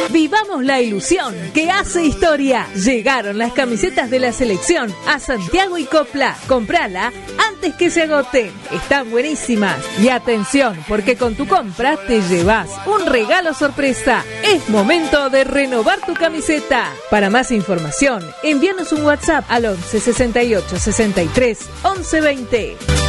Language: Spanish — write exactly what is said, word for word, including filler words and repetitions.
Vivamos la ilusión que hace historia. Llegaron las camisetas de la selección a Santiago y Copla. Comprala antes que se agoten. Están buenísimas. Y atención, porque con tu compra te llevas un regalo sorpresa. Es momento de renovar tu camiseta. Para más información, envíanos un WhatsApp al once sesenta y ocho sesenta y tres once veinte.